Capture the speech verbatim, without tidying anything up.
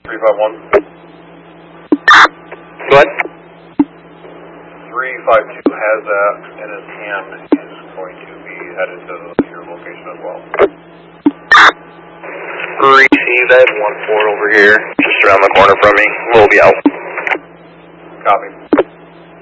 three five one. Go ahead. three five two has that in his hand. He's going to be headed to your location as well. Received. I have one four over here, just around the corner from me. We'll be out. Copy.